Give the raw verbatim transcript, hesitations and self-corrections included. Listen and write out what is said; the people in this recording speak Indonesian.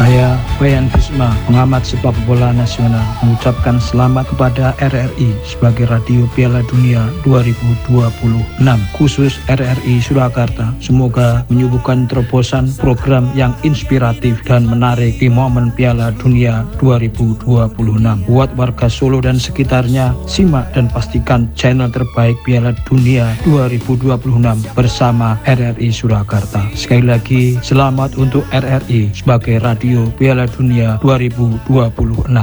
Saya, Wayan Bisma, pengamat sepak bola nasional, mengucapkan selamat kepada R R I sebagai Radio Piala Dunia dua ribu dua puluh enam, khusus R R I Surakarta. Semoga menyuguhkan terobosan program yang inspiratif dan menarik di momen Piala Dunia dua ribu dua puluh enam. Buat warga Solo dan sekitarnya, simak dan pastikan channel terbaik Piala Dunia dua ribu dua puluh enam bersama R R I Surakarta. Sekali lagi, selamat untuk R R I sebagai Radio Piala Dunia dua ribu dua puluh enam.